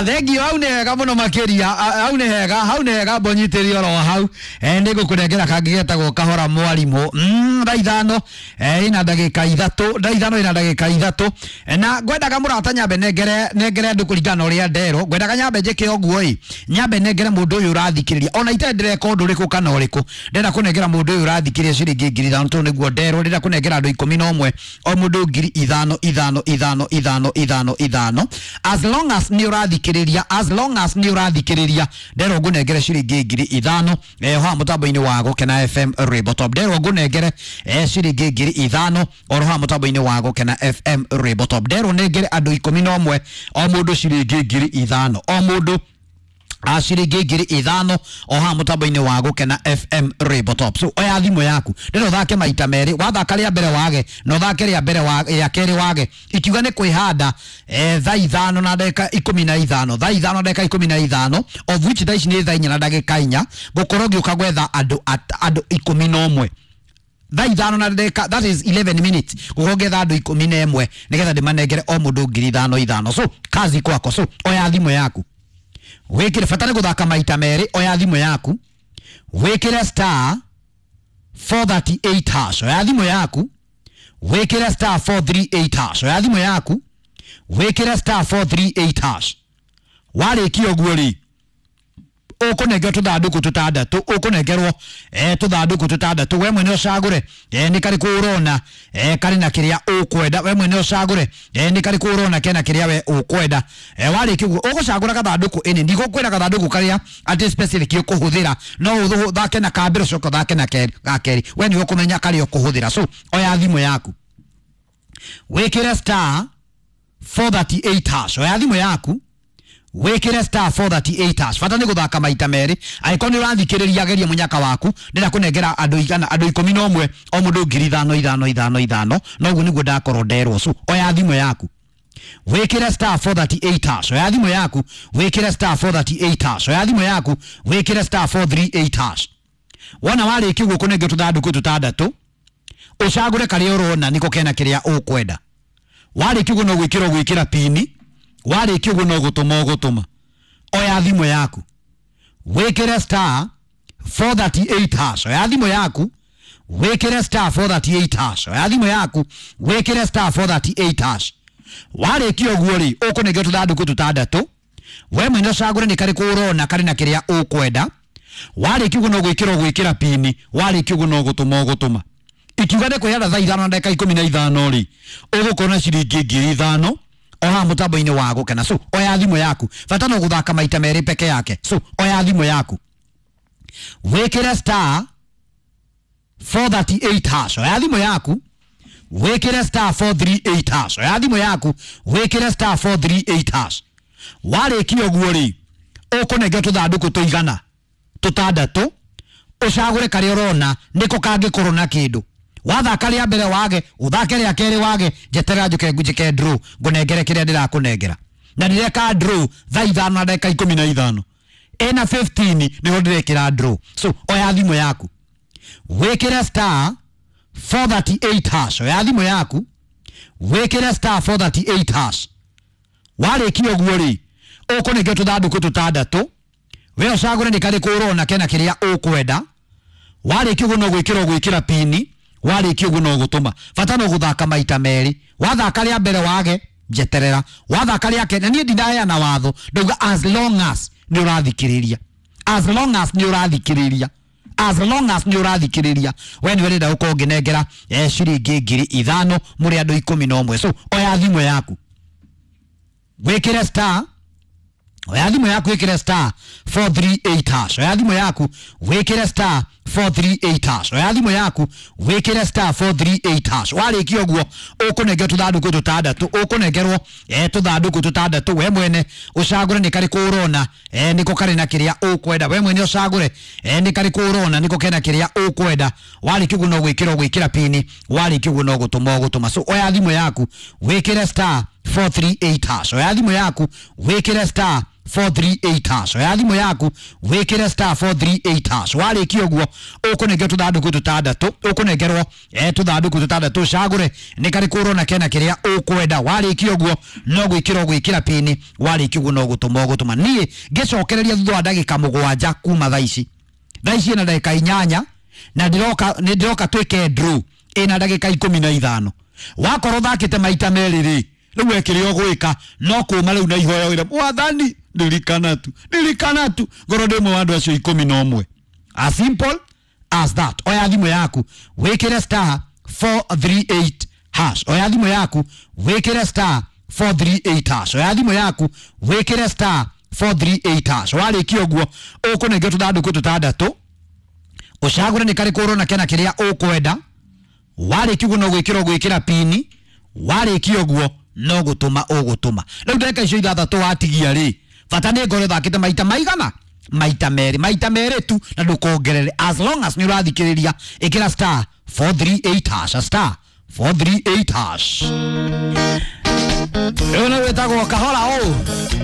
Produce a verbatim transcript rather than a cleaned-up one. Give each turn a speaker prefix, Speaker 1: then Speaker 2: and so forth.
Speaker 1: thegi hau nega muno makiria hau nega hau nega bonyitiri oro hau eh ndego kunengera kangigetagwo kahora mwarimu mm ndaithano eh ina ndagika ithatu ndaithano ina ndagika ithatu na ngwendaga murata nyambe nengere nengere andu kuringana uria ndero ngwendaga nyambe njike oguo i nyambe nengere mundu uyu urathikiriria ona itendere kondu riku kana uriku ndenda kunengera mundu uyu urathikiriria ciringi ngiri ithano to niguo ndero ndenda kunengera andu ikumi na umwe o mundu ngiri ithano ithano ithano ithano ithano ithano as long as ni urathikiriria as long as ni urathikiriria ndero ngunengere ciringi ngiri ithano eh ha mutambo-ini wa Gukena F M Rwimbo Top ndero ngunengere eh ciringi ngiri ithano oro ha mutambo-ini wa Gukena F M Rwimbo Top ndero nengere andu ikumi na umwe o mundu ciringi ngiri ithano o mundu ciringi ngiri ithano o ha mutambo-ini wa Gukena F M Rwimbo Top so oya thimu yaku ndero thake maita meri wathaka ria mbere wage no thake ria mbere wa ya keri wage ikiuga ni kwihanda eh thaa ithano na ndagika ikumi na ithano thaa ithano na ndagika ikumi na ithano of which thaa ici ni thaa inya na ndagika inya gukorwo giuka gwetha andu andu ikumi na umwe thaa ithano na ndagika that is eleven minutes gukongetha andu ikumi na imwe nigetha ndimanengere o mundu ngiri ithano ithano so kazi kwako so oya thimu yaku wekire fatane guthaka maita meri oya thimu yaku wekire star four thirty-eight hash oya thimu yaku wekire star four thirty-eight hash oya thimu yaku wekire star four thirty-eight hash wariki oguo ri ukunengerwo tuthanduku tutandatu ukunengerwo eh tuthanduku tutandatu we mwene ucagure eh ni kari kurona eh kari na kiria ukwenda we mwene ucagure eh ni kari kurona kena kiria we ukwenda eh wariki uguo ugucagura gathanduku ini ndigukwira gathanduku karia ati specific ukuhuthira no uthu thake na kambiro coko thake na keri gakeri we ni ukumenya kari ukuhuthira so oya thimu yaku wekire star four thirty-eight hash oya thimu yaku wekire star four thirty-eight hash fatane guthaka maita meri aikoni urathikiriria geria munyaka waku ndira kunengera andu igana andu ikumi na umwe o mundu ngiri ithano ithano ithano ithano no ugu niguo ndakorwo nderwo so oya thimu yaku wekire star four thirty-eight hash oya thimu yaku wekire star four thirty-eight hash oya thimu yaku wekire star four thirty-eight hash wona wari kiguo kunenge tuthanduku tutandatu ucagure kari urona niko kena kiria ukwenda wari kiguo no gwikira gwikira pini wari kiguo no gutuma gutuma oya thimu yaku wekire star four thirty-eight hash oya thimu yaku wekire star four thirty-eight hash oya thimu yaku wekire star four thirty-eight hash wari kiguo guori ukunenge tuthanduku tutandatu we mwene cagure ni kari kurona kari na kiria ukwenda wari kiguo no gwikira gwikira pini wari kiguo no gutuma gutuma ikiuga ne kwihanda thaa ithano na ndagika ikumi na ithano ri ugukorwo ciringi ngiri ithano oha mutambo-ini wa Gukena so oya thimu yaku fatano guthaka maita meri peke yake so oya thimu yaku wekire star four thirty-eight hash oya thimu yaku wekire star four thirty-eight hash oya thimu yaku wekire star four thirty-eight hash wariki oguo ri ukunenge tuthanduku tuigana tutandatu ucagure kari urona niko kangikorwo na kindu wathaka ria mbere wage uthake ria keri wage jetera njuke njike draw ngunengere kiria ndirakunengera na ndireka draw thaa ithano na ndagika ikumi na ithano ena fifteen niho ndirekira draw so oya thimu yaku wekire star four thirty-eight hash oya thimu yaku wekire star four thirty-eight hash wariki oguo ri ukunenge tuthanduku tutandatu we ucagure ni kari kurona kena kiria ukwenda wariki uguo no gwikira gwikira pini wariki uguo no gutuma fatano guthaka maita meri wathaka ria mbere wage jeterera wathaka ria kena ni ndindaya na watho ndauga as long as ni urathikiriria as long as ni urathikiriria as long as ni urathikiriria we ni werenda ukonginengera eh ciringi ngiri ithano muri andu ikumi na umwe so oya thimu yaku wekire star oya thimu yaku wekire star four thirty-eight hash oya thimu yaku wekire star four thirty-eight hash oya thimu yaku wekire star four thirty-eight hash wariki oguo ukunenge tuthanduku tutandatu ukunengerwo eh tuthanduku tutandatu we mwene ucagure ni kari kurona eh niko kari na kiria ukwenda we mwene ucagure eh ni kari kurona niko kena kiria ukwenda wariki uguo no gwikira gwikira pini wariki uguo no gutuma gutuma so oya thimu yaku wekire star four thirty-eight hash oya thimu yaku wekire star four three eight hash ya thimo yaku wikire star four three eight hash wari kiogwo ukunenge tuthanduku tutandatu ukunengerwo eh tuthanduku tutandatu cagure ni kari kurona kena kiria ukwenda wari kiogwo no gwikira gwikira pini wari kiogwo no gutuma gutuma nie ngicokereria thutha wa ndagika mugwanja kuma thaici thaici na ndagika inyanya na ndiroka ni ndiroka twike draw ina ndagika ikumi na ithano wakorwo thakite maita meri ri riu wekire ogwika no kuma riu na ihoya wira mwathani ndirikana tu ndirikana tu ngoro ndimwe wandu acio ikumi na umwe as simple as that oya thimo yaku wikire star four three eight hash oya thimo yaku wikire star four three eight hash oya thimo yaku wikire star four three eight hash wari kiogwo ukunenge tuthanduku tutandatu ucagure ni kari kurona kena kiria ukwenda wari kiugwo no gwikira gwikira pini wari kiogwo no gutuma ugutuma riu ndeka icio ithathatu watigia ri fata ni ngoro thakite maita maigana maita meri maita meri tu na ndukongerere as long as ni urathikiriria ikira star four three eight hash star four three eight hash Ewe na wetagwo kahora o